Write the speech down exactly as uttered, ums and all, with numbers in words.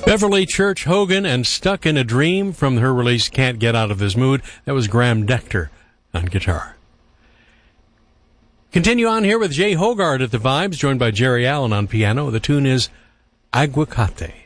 Beverly Church Hogan and Stuck in a Dream from her release Can't Get Out of This Mood. That was Graham Dector on guitar. Continue on here with Jay Hogarth at the Vibes, joined by Jerry Allen on piano. The tune is Aguacate.